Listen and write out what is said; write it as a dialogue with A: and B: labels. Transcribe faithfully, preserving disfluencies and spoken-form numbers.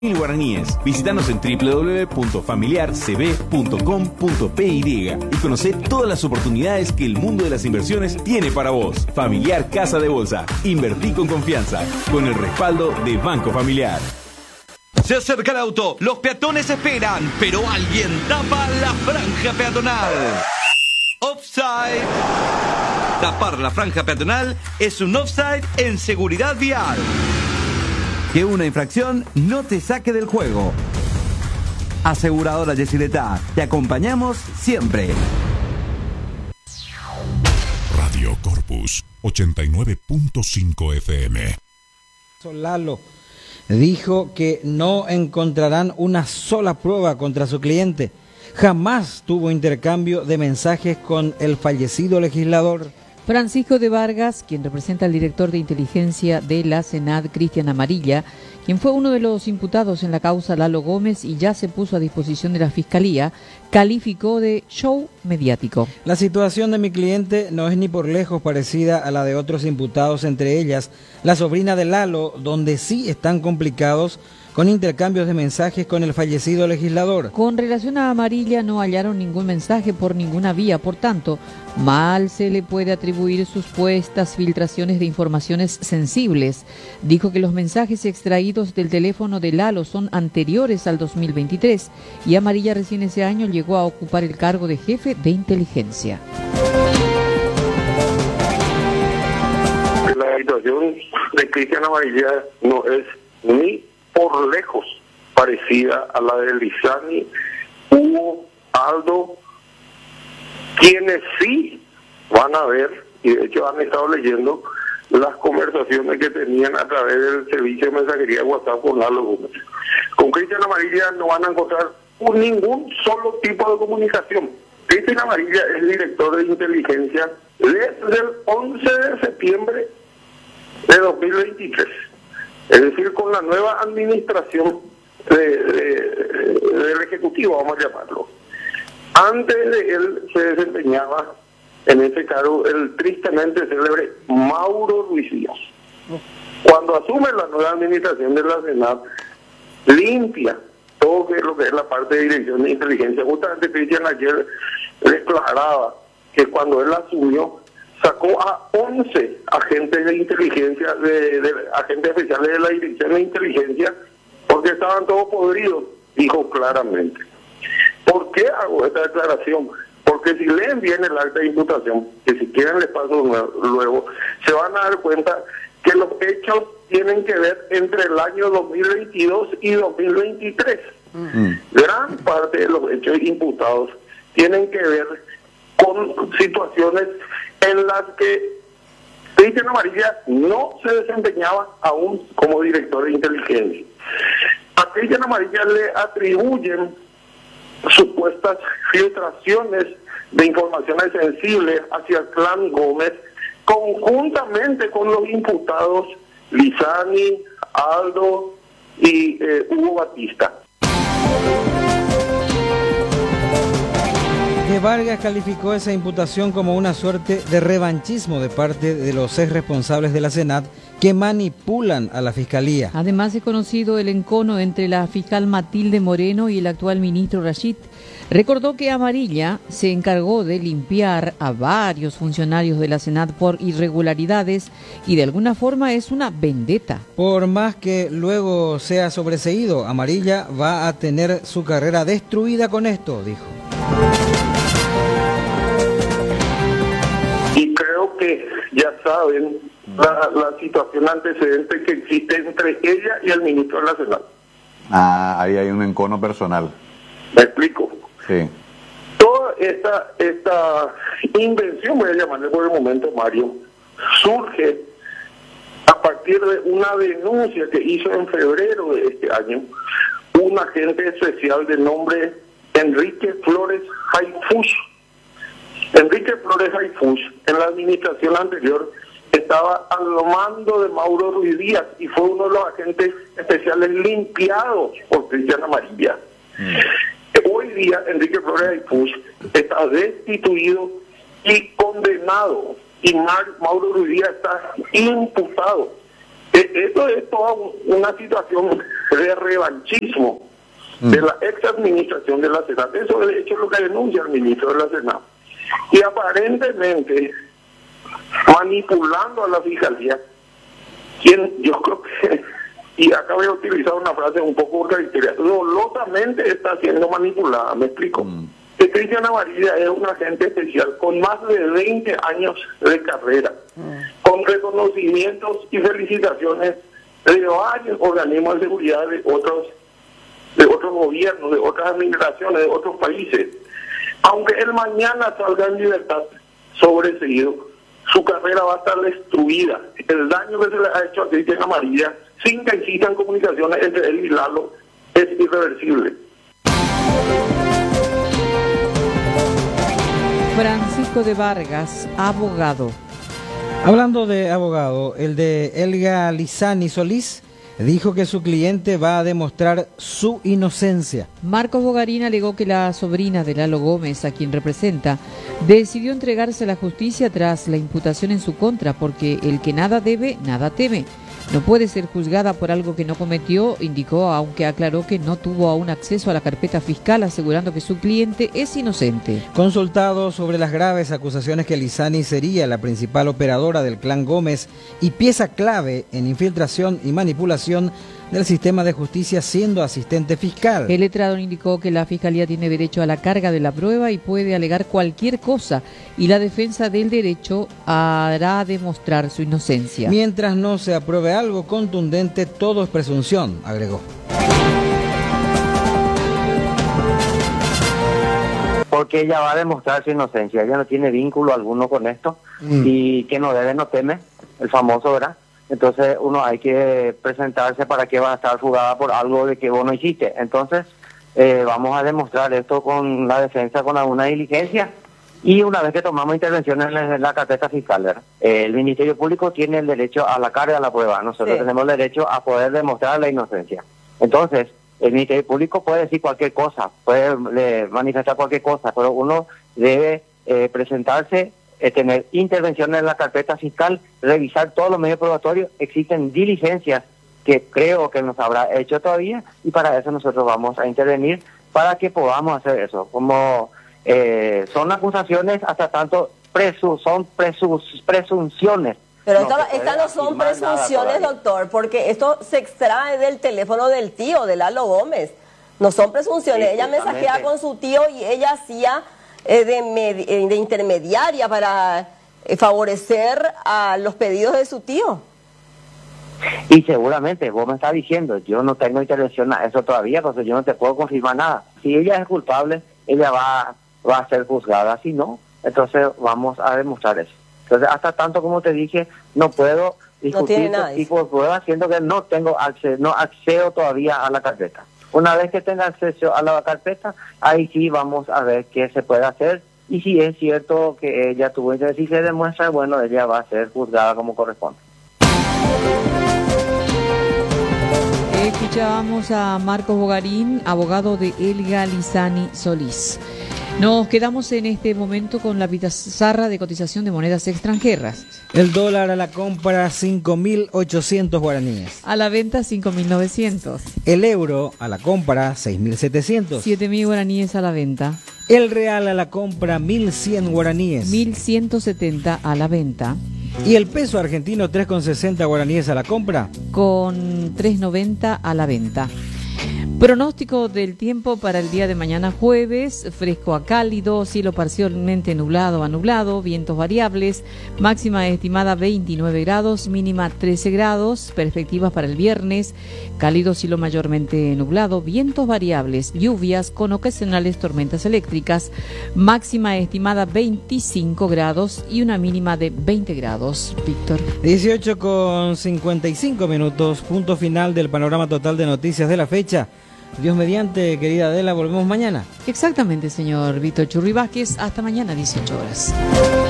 A: mil guaraníes. Visítanos en doble u doble u doble u punto familiar c b punto com punto p y y conoce todas las oportunidades que el mundo de las inversiones tiene para vos. Familiar Casa de Bolsa. Invertí con confianza, con el respaldo de Banco Familiar.
B: Se acerca el auto, los peatones esperan, pero alguien tapa la franja peatonal. Offside. Tapar la franja peatonal es un offside en seguridad vial.
C: Que una infracción no te saque del juego. Aseguradora Yesileta, te acompañamos siempre.
D: Radio Corpus ochenta y nueve punto cinco F M.
E: Lalo dijo que no encontrarán una sola prueba contra su cliente. Jamás tuvo intercambio de mensajes con el fallecido legislador.
F: Francisco de Vargas, quien representa al director de inteligencia de la Senad, Cristian Amarilla, quien fue uno de los imputados en la causa Lalo Gómez y ya se puso a disposición de la Fiscalía, calificó de show mediático.
E: La situación de mi cliente no es ni por lejos parecida a la de otros imputados, entre ellas la sobrina de Lalo, donde sí están complicados con intercambios de mensajes con el fallecido legislador.
F: Con relación a Amarilla, no hallaron ningún mensaje por ninguna vía, por tanto, mal se le puede atribuir supuestas filtraciones de informaciones sensibles. Dijo que los mensajes extraídos del teléfono de Lalo son anteriores al dos mil veintitrés y Amarilla recién ese año llegó a ocupar el cargo de jefe de inteligencia.
G: La situación de Cristian Amarilla no es ni por lejos parecida a la de Lizani, Hugo, Aldo, quienes sí van a ver, y de hecho han estado leyendo las conversaciones que tenían a través del servicio de mensajería de WhatsApp con Lalo Gómez. Con Cristian Amarilla no van a encontrar ningún solo tipo de comunicación. Cristian Amarilla es director de inteligencia desde el once de septiembre de dos mil veintitrés. Es decir, con la nueva administración de, de, del Ejecutivo, vamos a llamarlo. Antes de él se desempeñaba en ese cargo el tristemente célebre Mauro Ruiz Díaz. Cuando asume la nueva administración de la Senad, limpia todo lo que es la parte de dirección de inteligencia. Justamente Cristian ayer declaraba que cuando él asumió, sacó a once agentes de inteligencia, de, de agentes especiales de la Dirección de Inteligencia, porque estaban todos podridos, dijo claramente. ¿Por qué hago esta declaración? Porque si leen bien el acta de imputación, que si quieren les paso luego, se van a dar cuenta que los hechos tienen que ver entre el año dos mil veintidós y dos mil veintitrés. Mm. Gran parte de los hechos imputados tienen que ver con situaciones en las que Cristian Amarilla no se desempeñaba aún como director de inteligencia. A Cristian Amarilla le atribuyen supuestas filtraciones de informaciones sensibles hacia el clan Gómez, conjuntamente con los imputados Lizani, Aldo y eh, Hugo Batista.
E: De Vargas calificó esa imputación como una suerte de revanchismo de parte de los ex responsables de la Senad que manipulan a la Fiscalía.
F: Además, es conocido el encono entre la fiscal Matilde Moreno y el actual ministro Rashid. Recordó que Amarilla se encargó de limpiar a varios funcionarios de la Senad por irregularidades y de alguna forma es una vendetta.
E: Por más que luego sea sobreseído, Amarilla va a tener su carrera destruida con esto, dijo.
G: Y creo que ya saben la, la situación antecedente que existe entre ella y el ministro de la Senad.
H: Ah, ahí hay un encono personal.
G: ¿Me explico?
H: Sí.
G: Toda esta, esta invención, voy a llamarle por el momento, Mario, surge a partir de una denuncia que hizo en febrero de este año un agente especial de nombre Enrique Flores Haifush. Enrique Flores Haifush, en la administración anterior, estaba al mando de Mauro Ruiz Díaz y fue uno de los agentes especiales limpiados por Cristian Amarilla. Mm. Hoy día Enrique Flores Haifush está destituido y condenado, y Mauro Ruiz Díaz está imputado. Esto es toda una situación de revanchismo mm. de la ex administración de la Senat. Eso de hecho es lo que denuncia el ministro de la Senat. Y aparentemente manipulando a la fiscalía, quien yo creo que, y acá voy a utilizar una frase un poco característica, dolosamente está siendo manipulada, me explico. Mm. Que Cristian Amarilla es un agente especial con más de veinte años de carrera, mm. con reconocimientos y felicitaciones de varios organismos de seguridad de otros, de otros gobiernos, de otras administraciones, de otros países. Aunque él mañana salga en libertad sobreseído, su carrera va a estar destruida. El daño que se le ha hecho a Cristian Amarilla, sin que existan comunicaciones entre él y Lalo, es irreversible.
F: Francisco de Vargas, abogado.
E: Hablando de abogado, el de Elga Lizani Solís dijo que su cliente va a demostrar su inocencia.
F: Marcos Bogarín alegó que la sobrina de Lalo Gómez, a quien representa, decidió entregarse a la justicia tras la imputación en su contra, porque el que nada debe, nada teme. No puede ser juzgada por algo que no cometió, indicó, aunque aclaró que no tuvo aún acceso a la carpeta fiscal, asegurando que su cliente es inocente.
E: Consultado sobre las graves acusaciones que Lizani sería la principal operadora del clan Gómez y pieza clave en infiltración y manipulación del sistema de justicia siendo asistente fiscal.
F: El letrado indicó que la Fiscalía tiene derecho a la carga de la prueba y puede alegar cualquier cosa, y la defensa del derecho hará demostrar su inocencia.
E: Mientras no se apruebe algo contundente, todo es presunción, agregó.
I: Porque ella va a demostrar su inocencia, ella no tiene vínculo alguno con esto, mm. y que no debe, no teme, el famoso, ¿verdad? Entonces uno hay que presentarse para que va a estar juzgada por algo de que vos no hiciste. Entonces eh, vamos a demostrar esto con la defensa, con alguna diligencia, y una vez que tomamos intervención en la, en la carpeta fiscal, ¿verdad? Eh, el Ministerio Público tiene el derecho a la carga de la prueba, nosotros sí. tenemos el derecho a poder demostrar la inocencia. Entonces el Ministerio Público puede decir cualquier cosa, puede eh, manifestar cualquier cosa, pero uno debe eh, presentarse, eh, tener intervención en la carpeta fiscal, revisar todos los medios probatorios. Existen diligencias que creo que nos habrá hecho todavía, y para eso nosotros vamos a intervenir para que podamos hacer eso. Como eh, son acusaciones, hasta tanto presu, son presu, presunciones.
J: Pero no, esto, estas no son presunciones, doctor, porque esto se extrae del teléfono del tío, de Lalo Gómez. No son presunciones. Sí, ella mensajea con su tío y ella hacía eh, de, med, de intermediaria para eh, favorecer a los pedidos de su tío.
I: Y seguramente vos me estás diciendo, yo no tengo intervención a eso todavía, porque yo no te puedo confirmar nada. Si ella es culpable, ella va, va a ser juzgada. Si no, entonces vamos a demostrar eso. Entonces, hasta tanto como te dije, no puedo discutir no este tipo de pruebas, siendo que no tengo acceso, no accedo todavía a la carpeta. Una vez que tenga acceso a la carpeta, ahí sí vamos a ver qué se puede hacer, y si es cierto que ella tuvo interés y se demuestra, bueno, ella va a ser juzgada como corresponde.
F: Escuchábamos a Marcos Bogarín, abogado de Elga Lizani Solís. Nos quedamos en este momento con la pizarra de cotización de monedas extranjeras.
E: El dólar a la compra cinco mil ochocientos guaraníes.
F: A la venta cinco mil novecientos.
E: El euro a la compra seis mil setecientos.
F: siete mil guaraníes a la venta.
E: El real a la compra mil cien guaraníes.
F: mil ciento setenta a la venta.
E: ¿Y el peso argentino tres con sesenta guaraníes a la compra?
F: Con tres noventa a la venta. Pronóstico del tiempo para el día de mañana jueves: fresco a cálido, cielo parcialmente nublado a nublado, vientos variables, máxima estimada veintinueve grados, mínima trece grados, perspectivas para el viernes: cálido, cielo mayormente nublado, vientos variables, lluvias con ocasionales tormentas eléctricas, máxima estimada veinticinco grados y una mínima de veinte grados. Víctor.
E: dieciocho con cincuenta y cinco minutos, punto final del panorama total de noticias de la fecha. Dios mediante, querida Adela, volvemos mañana.
F: Exactamente, señor Víctor Churri Vázquez. Hasta mañana, dieciocho horas.